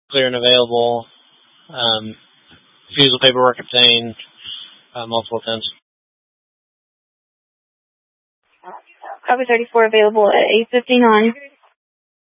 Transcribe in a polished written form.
clear and available, refusal paperwork obtained, multiple attempts. Copy 34 available at 8:59.